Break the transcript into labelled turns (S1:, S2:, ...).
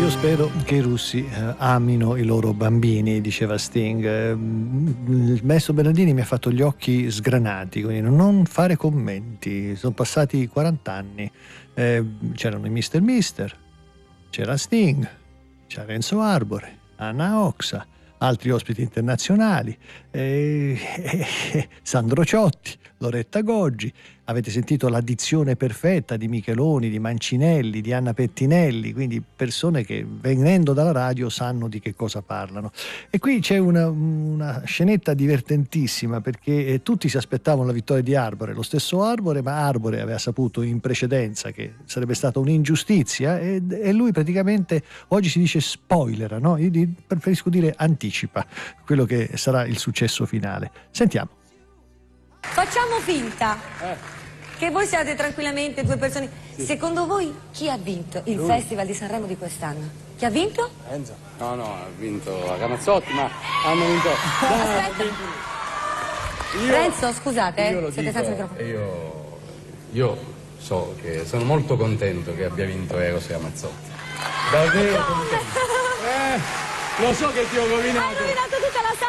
S1: Io spero che i russi amino i loro bambini, diceva Sting. Il maestro Bernardini mi ha fatto gli occhi sgranati, quindi non fare commenti. Sono passati 40 anni. C'erano i Mister, c'era Sting, c'era Renzo Arbore, Anna Oxa, altri ospiti internazionali, Sandro Ciotti, Loretta Goggi. Avete sentito l'addizione perfetta di Micheloni, di Mancinelli, di Anna Pettinelli, quindi persone che venendo dalla radio sanno di che cosa parlano. E qui c'è una scenetta divertentissima, perché tutti si aspettavano la vittoria di Arbore, lo stesso Arbore, ma Arbore aveva saputo in precedenza che sarebbe stata un'ingiustizia e lui praticamente, oggi si dice spoilera, no? Io preferisco dire anticipa quello che sarà il successo finale. Sentiamo.
S2: Facciamo finta che voi siate tranquillamente due persone.
S3: Sì.
S2: Secondo voi chi ha vinto il Festival di Sanremo di quest'anno? Chi ha vinto?
S3: Enzo. No, ha vinto la Ramazzotti, ma hanno vinto.
S2: Aspetta. Renzo, scusate, siete senza microfono.
S4: Io so che sono molto contento che abbia vinto Eros Ramazzotti. Davvero contento.
S3: Lo so che ti ho rovinato.
S2: Hai rovinato tutta la